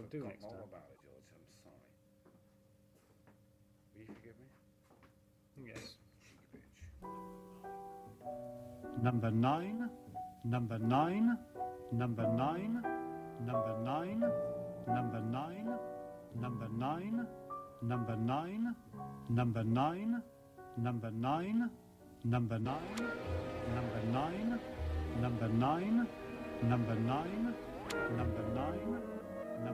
We'll do forgot next more time. about it, George. I'm sorry. Will you forgive me? Yes. Cheeky bitch. Number 9, number 9, number 9, number 9, number 9, number 9, number 9, number 9, number 9, number 9, number 9, number 9, number 9, number 9.